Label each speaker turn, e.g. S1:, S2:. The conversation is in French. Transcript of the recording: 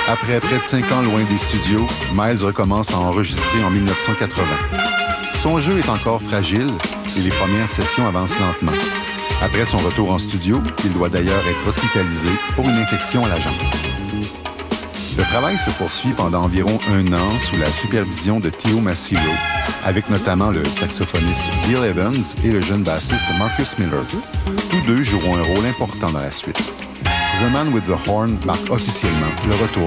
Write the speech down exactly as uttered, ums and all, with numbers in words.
S1: Après près de cinq ans loin des studios, Miles recommence à enregistrer en dix-neuf cent quatre-vingts. Son jeu est encore fragile et les premières sessions avancent lentement. Après son retour en studio, il doit d'ailleurs être hospitalisé pour une infection à la jambe. Le travail se poursuit pendant environ un an sous la supervision de Theo Masilo, avec notamment le saxophoniste Bill Evans et le jeune bassiste Marcus Miller. Tous deux joueront un rôle important dans la suite. The Man with the Horn marque officiellement le retour